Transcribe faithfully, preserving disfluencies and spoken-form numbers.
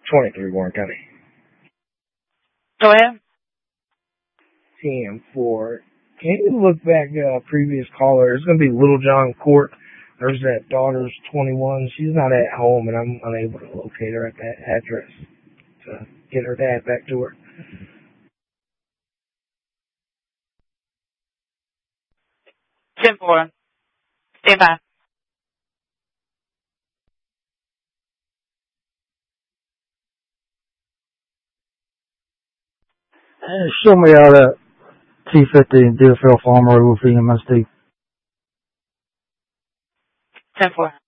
twenty-three, Warren County. Go ahead. T M four. Can you look back uh, previous caller? It's going to be Little John Court. There's that daughter's twenty-one. She's not at home, and I'm unable to locate her at that address to get her dad back to her. ten four. Stand by. Uh, show me how that T fifty and Deerfield Farm Road will be in my state. ten four.